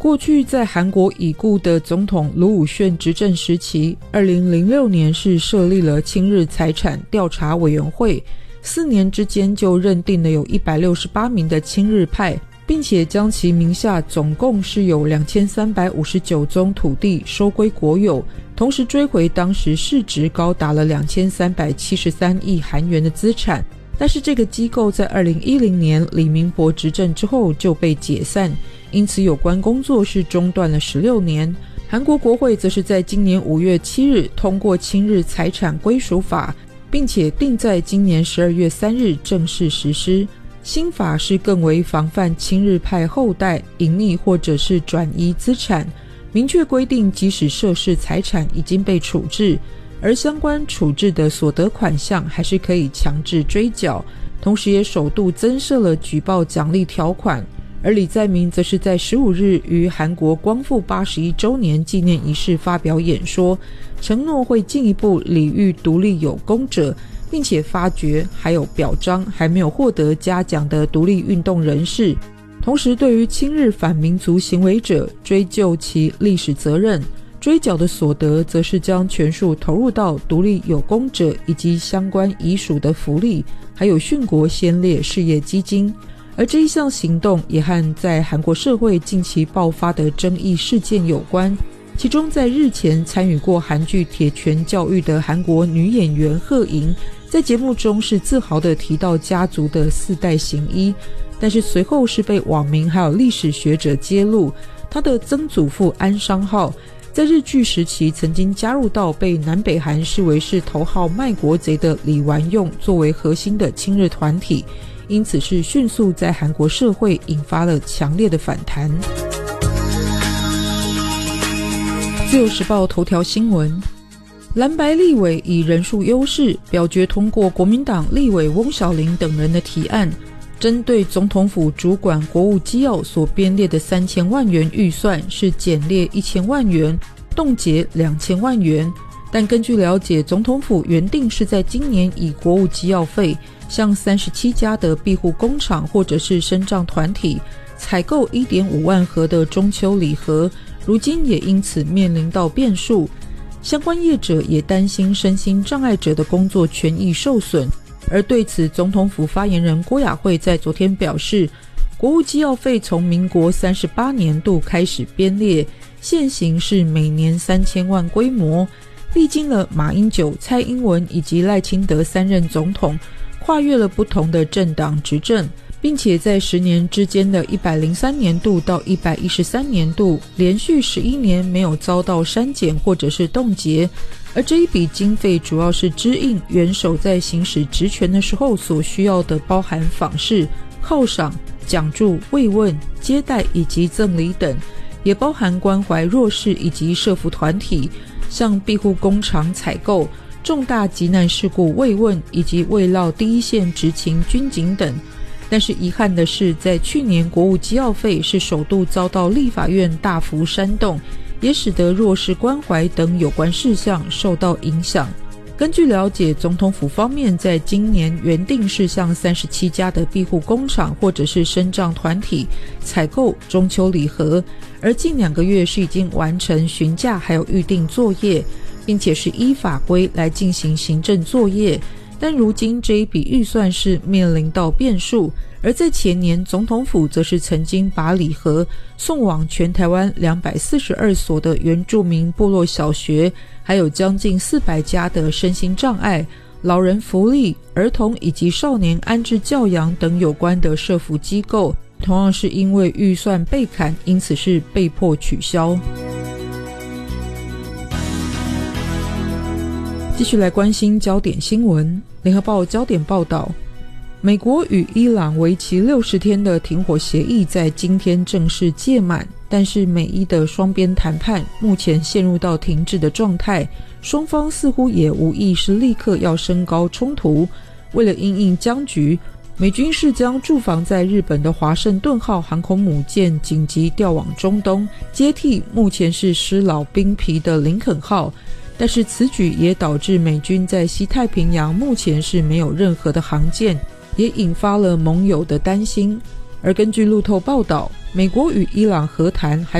过去在韩国已故的总统卢武铉执政时期，2006年是设立了亲日财产调查委员会，4年之间就认定了有168名的亲日派，并且将其名下总共是有2359宗土地收归国有，同时追回当时市值高达了2373亿韩元的资产。但是这个机构在2010年李明博执政之后就被解散，因此有关工作是中断了16年。韩国国会则是在今年5月7日通过亲日财产归属法，并且定在今年12月3日正式实施。新法是更为防范亲日派后代隐匿或者是转移资产，明确规定即使涉事财产已经被处置，而相关处置的所得款项还是可以强制追缴，同时也首度增设了举报奖励条款。而李在明则是在15日于韩国光复81周年纪念仪式发表演说，承诺会进一步礼遇独立有功者，并且发掘还有表彰还没有获得嘉奖的独立运动人士，同时对于亲日反民族行为者追究其历史责任，追缴的所得则是将全数投入到独立有功者以及相关遗属的福利，还有殉国先烈事业基金。而这一项行动也和在韩国社会近期爆发的争议事件有关，其中在日前参与过韩剧《铁拳教育》的韩国女演员贺莹，在节目中是自豪地提到家族的4代行医，但是随后是被网民还有历史学者揭露，她的曾祖父安商浩在日据时期曾经加入到被南北韩视为是头号卖国贼的李完用作为核心的亲日团体，因此是迅速在韩国社会引发了强烈的反弹。自由时报头条新闻，蓝白立委以人数优势表决通过国民党立委翁小玲等人的提案，针对总统府主管国务机要所编列的3000万元预算是减列1000万元，冻结2000万元。但根据了解，总统府原定是在今年以国务机要费向37家的庇护工厂或者是身障团体采购 1.5 万盒的中秋礼盒，如今也因此面临到变数。相关业者也担心身心障碍者的工作权益受损，而对此总统府发言人郭雅慧在昨天表示，国务机要费从民国38年度开始编列，现行是每年3000万规模，历经了马英九、蔡英文以及赖清德3任总统，跨越了不同的政党执政，并且在10年之间的103年度到113年度连续11年没有遭到删减或者是冻结，而这一笔经费主要是支应元首在行使职权的时候所需要的，包含访视、犒赏、奖助、慰问、接待以及赠礼等，也包含关怀弱势以及社福团体，向庇护工厂采购、重大急难事故慰问以及慰劳第一线执勤军警等。但是遗憾的是，在去年国务机要费是首度遭到立法院大幅煽动，也使得弱势关怀等有关事项受到影响。根据了解，总统府方面在今年原定是向37家的庇护工厂或者是身障团体采购中秋礼盒，而近2个月是已经完成询价还有预定作业，并且是依法规来进行行政作业。但如今这一笔预算是面临到变数，而在前年总统府则是曾经把礼盒送往全台湾242所的原住民部落小学，还有将近400家的身心障碍、老人福利、儿童以及少年安置教养等有关的社福机构，同样是因为预算被砍，因此是被迫取消。继续来关心焦点新闻。联合报焦点报道，美国与伊朗为期60天的停火协议在今天正式届满，但是美伊的双边谈判目前陷入到停滞的状态，双方似乎也无意是立刻要升高冲突。为了因应僵局，美军是将驻防在日本的华盛顿号航空母舰紧急调往中东，接替目前是失老兵疲的林肯号。但是此举也导致美军在西太平洋目前是没有任何的航舰，也引发了盟友的担心。而根据路透报道，美国与伊朗和谈还